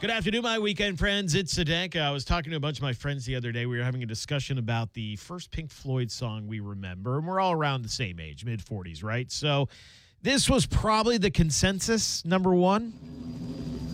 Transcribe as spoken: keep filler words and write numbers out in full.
Good afternoon, my weekend friends. It's Sadek. I was talking to a bunch of my friends the other day. We were having a discussion about the first Pink Floyd song we remember, and we're all around the same age, mid forties, right? So this was probably the consensus, number one.